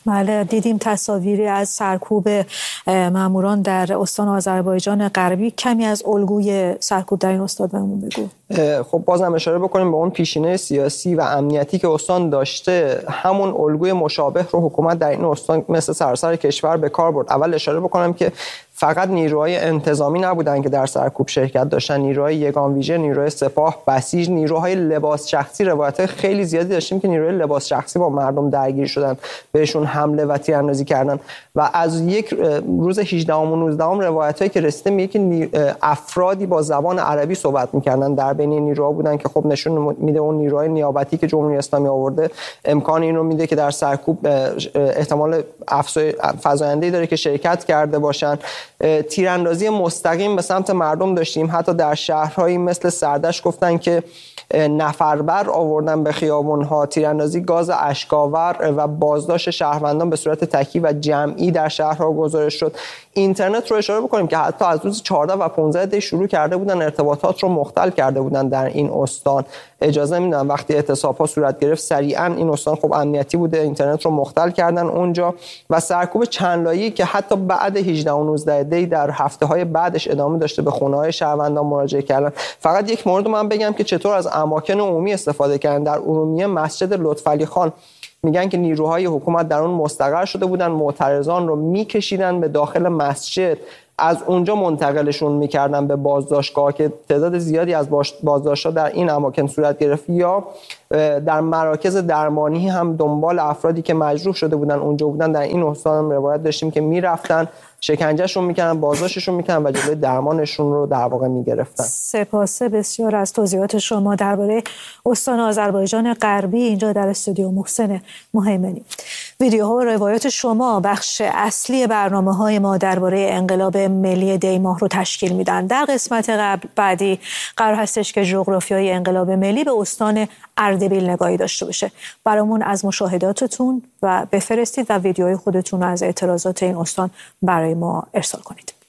بله، دیدیم تصاویری از سرکوب ماموران در استان آذربایجان غربی. کمی از الگوی سرکوب در این استان بهمون بگو. خب بازم اشاره بکنیم به اون پیشینه سیاسی و امنیتی که استان داشته. همون الگوی مشابه رو حکومت در این استان مثل سراسر کشور به کار برد. اول اشاره بکنم که فقط نیروهای انتظامی نبودن که در سرکوب شرکت داشتن، نیروهای یگان ویژه، نیروهای سپاه، بسیج، نیروهای لباس شخصی. روایت خیلی زیادی داشتیم که نیروهای لباس شخصی با مردم درگیر شدن، بهشون حمله و تیراندازی کردن. و از یک روز 18 و 19 روایتایی که رسیده میگه که افرادی با زبان عربی صحبت میکردن در بین نیروها بودن که خب نشون میده اون نیروهای نیابتی که جمهوری اسلامی آورده امکان این رو میده که در سرکوب احتمال فزاینده‌ای داره که شرکت کرده باشن. تیراندازی مستقیم به سمت مردم داشتیم. حتی در شهرهایی مثل سردش گفتن که نفربر آوردن به خیابون‌ها، تیراندازی گاز اشک‌آور و بازداشت شهروندان به صورت تکی و جمعی در شهرها گزارش شد. اینترنت رو اشاره بکنیم که حتی از روز 14 و 15 دی شروع کرده بودن ارتباطات رو مختل کرده بودن در این استان. اجازه نمیدن وقتی اعتصاب‌ها صورت گرفت سریعا این استان خب امنیتی بوده، اینترنت رو مختل کردن اونجا. و سرکوب چند لایه‌ای که حتی بعد 18 و 19 دی در هفته‌های بعدش ادامه داشته به خونه‌های شهروندان مراجعه کردن. فقط یک مورد من بگم که چطور از اماکن عمومی استفاده کردن. در ارومیه مسجد لطفعلی خان میگن که نیروهای حکومت در اون مستقر شده بودن، معترضان رو میکشیدن به داخل مسجد، از اونجا منتقلشون میکردن به بازداشتگاه که تعداد زیادی از بازداشت‌ها در این اماکن صورت گرفت. یا در مراکز درمانی هم دنبال افرادی که مجروح شده بودن اونجا بودن در این استان هم روایت داشتیم که میرفتن شکنجهشون میکنن، بازداشتشون میکنن و جلوی درمانشون رو در واقع میگرفتن. سپاس بسیار از توضیحات شما درباره استان آذربایجان غربی اینجا در استودیو محسن مهیمنی. ویدیوها و روایات شما بخش اصلی برنامه‌های ما درباره انقلاب ملی دی ماه رو تشکیل میدن. در قسمت بعدی قرار هستش که جغرافیای انقلاب ملی به استان اردبیل نگاهی داشته باشه. برامون از مشاهداتتون و بفرستید و ویدیوهای خودتون از اعتراضات این استان برای ما ارسال کنید.